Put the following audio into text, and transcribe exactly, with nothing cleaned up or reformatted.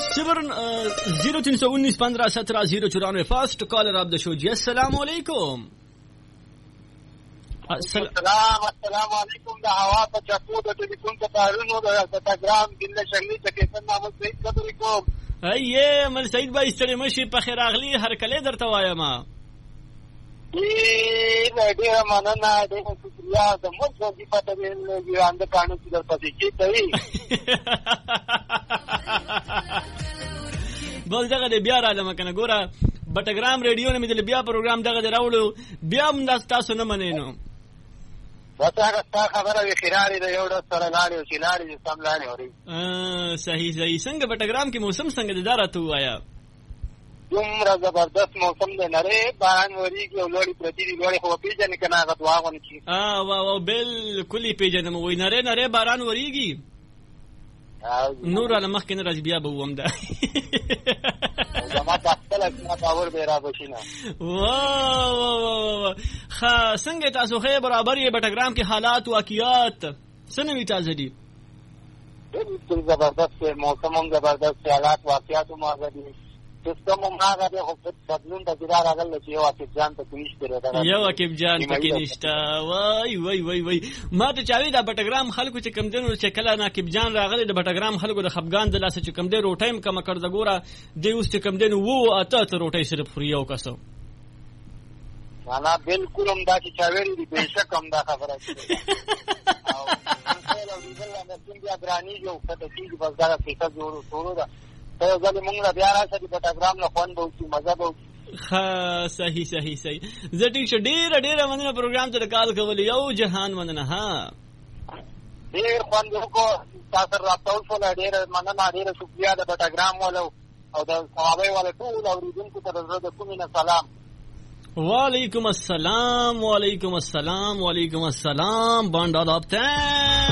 صفر زیرو تین سو انیس پندرہ سترہ زیرو چورانوے. فاسٹ کالر آپ دا شو جی. السلام علیکم. السلام السلام علیکم. دا هوا په چپو د ټلیفون په تارونو د ټاګرام دله شنګي ته کې څنګه مو سید خبرې کوم. ایه مل سید بھائی ستړي مشي په خیر اغلی هر کله درته وایم. ای ډېر مننه ډېر شکریا د مو څو دې پته ویل اند کانو چې درته کې کوي. بل دغه بیا را لمه کنه ګوره بټګرام ریډیو نه مې بیا پروګرام دغه راوړو بیا هم تاسو نه منینو. وڅاګه تا خبره وی خیراري د یو ډول سره لاړې او چې لاړې سم لاړې اوري. ا صحیح صحیح. څنګه بټګرام کې موسم څنګه د دارا ته وایا؟ دومره زبردست موسم دی نری باران وریږي او لوړې پرتی دي لوړې خو پیژنې کنه هغه دواغونه کی. ا وا وا بالکل پیژنم وای نری نری باران وریږي. نور على مخ کنه راځي بیا به ووم ده. زما تاسو له باور به را بشینه. وا وا وا خا څنګه تاسو خې برابر یې بټګرام کې حالات واقعیات څنګه وی تاسو دي؟ بالکل زبردست موسم هم زبردست حالات واقعیات هم هغه دي. سیستم هم هغه دی خو بدلون د جوړ راغل چې یو واقعیت ځان ته نشته راغلی. یو واقعیت ځان پکې نشته. وای وای وای وای ما ته چاوي دا بټګرام خلکو چې کم دنو چې کله ناکب جان راغلی د بټګرام خلکو د خفغان د لاسه چې کم دی روټایم کم کړ د ګوره دی اوس چې کم دنو وو اته ته روټای صرف خوري یو کسو. انا بالکل هم دا چې چاوي دي بهشک هم دا خبره کوي. او څنګه ډیزل نه څنګه برانی یو څه د کیږي بس دا څه جوړو ټولو دا ته ځلې مونږ لا بیا راځي په ټاګرام له خوان به چې مزه به. ها صحیح صحیح صحیح. زه ټیک شه ډیر ډیر مننه پروګرام ته کال کول یو جهان مننه. ها ډیر خوان کو تاسو راټول شو ډیر مننه ډیر شکریا د ټاګرام ولو او د صحابه ولو ټول اوریدونکو ته زړه کومینه سلام. وعلیکم السلام وعلیکم السلام وعلیکم السلام باندې